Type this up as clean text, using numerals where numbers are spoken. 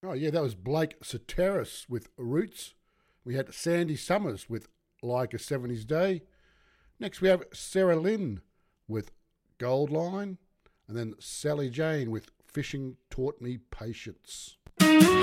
Oh, yeah, that was Blake Soteris with Roots. We had Sandy Summers with Like a 70s Day. Next, we have Sarah Lynn with Gold Line. And then Sally Jane with Fishing Taught Me Patience.